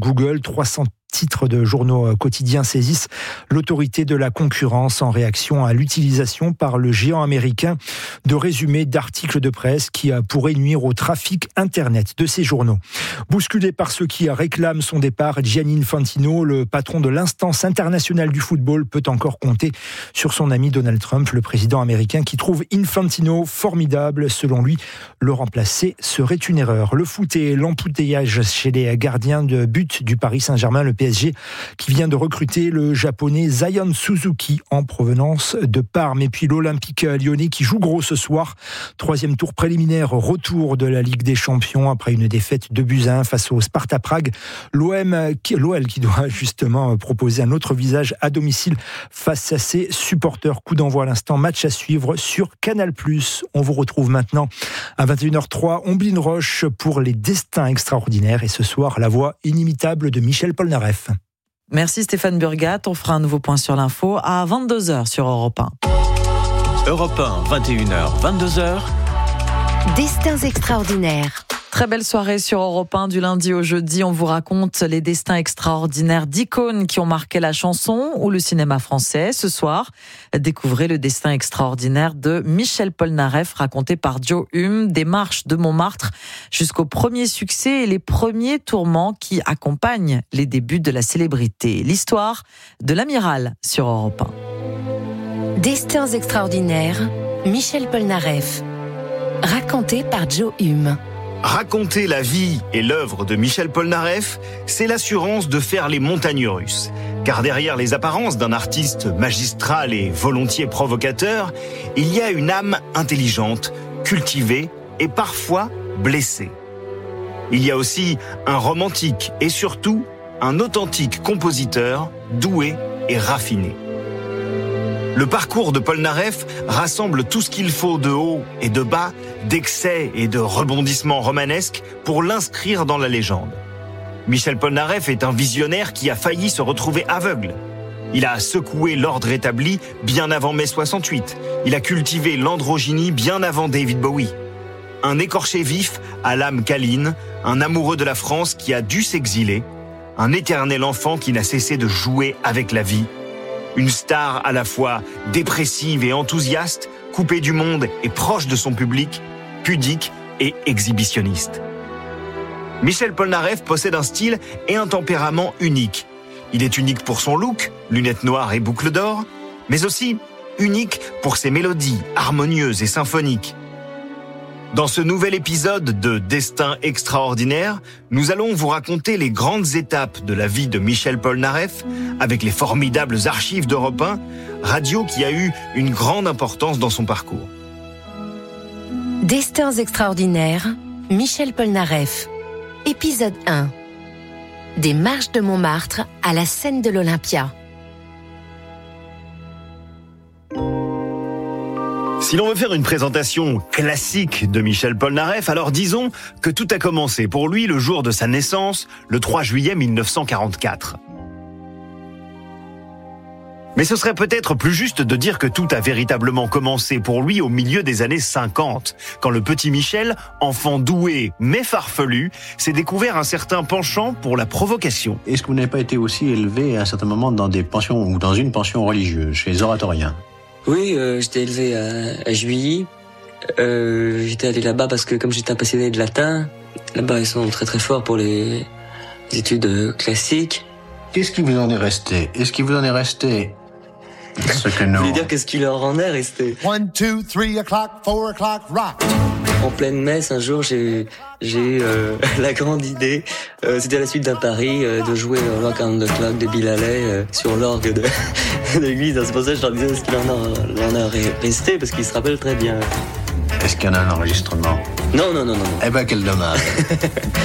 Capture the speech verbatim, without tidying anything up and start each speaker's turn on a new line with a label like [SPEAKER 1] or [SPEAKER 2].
[SPEAKER 1] Google. trois cents titres de journaux quotidiens saisissent l'autorité de la concurrence en réaction à l'utilisation par le géant américain de résumés d'articles de presse qui pourraient nuire au trafic Internet de ces journaux. Bousculé par ceux qui réclament son départ, Gianni Infantino, le patron de l'instance internationale du football, peut encore compter sur son ami Donald Trump, le président américain, qui trouve Infantino formidable. Selon lui, le remplacer serait une erreur. Le foot et l'embouteillage chez les gardiens de but du Paris Saint-Germain, le P S G qui vient de recruter le japonais Zion Suzuki en provenance de Parme. Et puis l'Olympique lyonnais qui joue gros ce soir. Troisième tour préliminaire, retour de la Ligue des Champions après une défaite deux buts à un face au Sparta Prague. L'O M, l'O L qui doit justement proposer un autre visage à domicile face à ses supporters. Coup d'envoi à l'instant, match à suivre sur Canal plus. On vous retrouve maintenant à vingt et une heures zéro trois, Omblin Roche pour les destins extraordinaires. Et ce soir, la voix inimitable de Michel Polnareff.
[SPEAKER 2] Merci Stéphane Burgat. On fera un nouveau point sur l'info à vingt-deux heures sur Europe un.
[SPEAKER 3] Europe un, vingt et une heures, vingt-deux heures.
[SPEAKER 4] Destins extraordinaires.
[SPEAKER 2] Très belle soirée sur Europe un du lundi au jeudi. On vous raconte les destins extraordinaires d'icônes qui ont marqué la chanson ou le cinéma français. Ce soir, découvrez le destin extraordinaire de Michel Polnareff, raconté par Joe Hume, des marches de Montmartre jusqu'au premier succès et les premiers tourments qui accompagnent les débuts de la célébrité. L'histoire de l'amiral sur Europe un.
[SPEAKER 4] Destins extraordinaires, Michel Polnareff, raconté par Joe Hume.
[SPEAKER 5] Raconter la vie et l'œuvre de Michel Polnareff, c'est l'assurance de faire les montagnes russes. Car derrière les apparences d'un artiste magistral et volontiers provocateur, il y a une âme intelligente, cultivée et parfois blessée. Il y a aussi un romantique et surtout un authentique compositeur doué et raffiné. Le parcours de Polnareff rassemble tout ce qu'il faut de haut et de bas, d'excès et de rebondissements romanesques pour l'inscrire dans la légende. Michel Polnareff est un visionnaire qui a failli se retrouver aveugle. Il a secoué l'ordre établi bien avant mai soixante-huit. Il a cultivé l'androgynie bien avant David Bowie. Un écorché vif à l'âme câline, un amoureux de la France qui a dû s'exiler, un éternel enfant qui n'a cessé de jouer avec la vie. Une star à la fois dépressive et enthousiaste, coupée du monde et proche de son public, pudique et exhibitionniste. Michel Polnareff possède un style et un tempérament unique. Il est unique pour son look, lunettes noires et boucles d'or, mais aussi unique pour ses mélodies harmonieuses et symphoniques. Dans ce nouvel épisode de Destin extraordinaire, nous allons vous raconter les grandes étapes de la vie de Michel Polnareff avec les formidables archives d'Europe un, radio qui a eu une grande importance dans son parcours.
[SPEAKER 4] Destins extraordinaires, Michel Polnareff. Épisode un. Des marches de Montmartre à la scène de l'Olympia.
[SPEAKER 5] Si l'on veut faire une présentation classique de Michel Polnareff, alors disons que tout a commencé pour lui le jour de sa naissance, le trois juillet mille neuf cent quarante-quatre. Mais ce serait peut-être plus juste de dire que tout a véritablement commencé pour lui au milieu des années cinquante, quand le petit Michel, enfant doué mais farfelu, s'est découvert un certain penchant pour la provocation.
[SPEAKER 6] Est-ce que vous n'avez pas été aussi élevé à un certain moment dans des pensions ou dans une pension religieuse, chez les oratoriens ?
[SPEAKER 7] Oui, euh, j'étais élevé à, à Juilly. Euh, j'étais allé là-bas parce que comme j'étais un passionné de latin, là-bas ils sont très très forts pour les, les études classiques.
[SPEAKER 6] Qu'est-ce qui vous en est resté ? Est-ce qu'il vous en est resté ce que nous...
[SPEAKER 7] Vous voulez dire qu'est-ce qui leur en est resté ?
[SPEAKER 8] One, two, three o'clock, four o'clock, rock.
[SPEAKER 7] En pleine messe, un jour, j'ai j'ai eu euh, la grande idée, euh, c'était à la suite d'un pari, euh, de jouer euh, Rock on the Clock de Bill Haley euh, sur l'orgue de, de l'église. C'est pour ça que je leur disais ce qu'il en a, en a resté, parce qu'il se rappelle très bien.
[SPEAKER 6] Est-ce qu'il y en a un enregistrement ?
[SPEAKER 7] Non, non, non, non.
[SPEAKER 6] Eh ben, quel dommage.